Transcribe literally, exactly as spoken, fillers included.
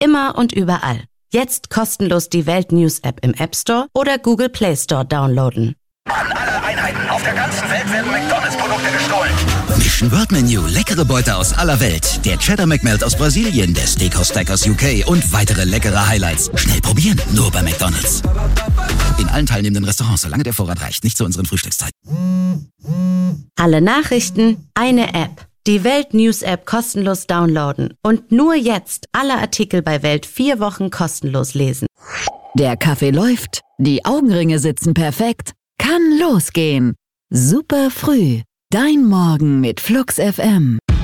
Immer und überall. Jetzt kostenlos die Welt News App im App Store oder Google Play Store downloaden. An alle Einheiten auf der ganzen Welt werden McDonalds-Produkte gestohlen. Mission World Menu, leckere Beute aus aller Welt. Der Cheddar McMelt aus Brasilien, der Steakhouse Stack aus U K und weitere leckere Highlights. Schnell probieren, nur bei McDonalds. In allen teilnehmenden Restaurants, solange der Vorrat reicht, nicht zu unseren Frühstückszeiten. Alle Nachrichten, eine App. Die Welt News App kostenlos downloaden. Und nur jetzt alle Artikel bei Welt vier Wochen kostenlos lesen. Der Kaffee läuft, die Augenringe sitzen perfekt. Kann losgehen. Super früh. Dein Morgen mit Flux F M.